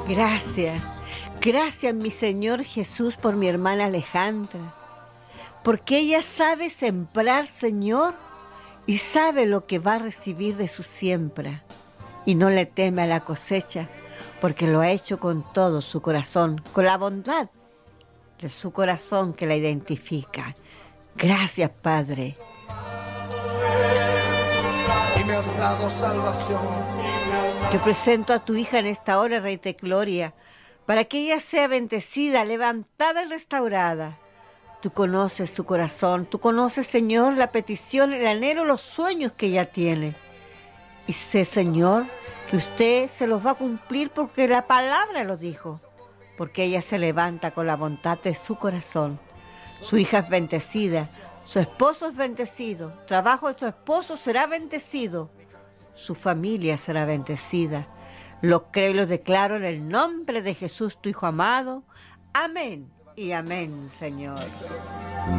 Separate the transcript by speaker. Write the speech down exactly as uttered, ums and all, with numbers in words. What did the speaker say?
Speaker 1: Gracias, gracias mi Señor Jesús por mi hermana Alejandra, porque ella sabe sembrar, Señor, y sabe lo que va a recibir de su siembra, y no le teme a la cosecha, porque lo ha hecho con todo su corazón, con la bondad de su corazón que la identifica. Gracias, Padre.
Speaker 2: Y me has dado salvación.
Speaker 1: Te presento a tu hija en esta hora, Rey de Gloria, para que ella sea bendecida, levantada y restaurada. Tú conoces su corazón, tú conoces, Señor, la petición, el anhelo, los sueños que ella tiene. Y sé, Señor, que usted se los va a cumplir porque la palabra lo dijo, porque ella se levanta con la bondad de su corazón. Su hija es bendecida, su esposo es bendecido, el trabajo de su esposo será bendecido, su familia será bendecida. Lo creo y lo declaro en el nombre de Jesús, tu Hijo amado. Amén y amén, Señor.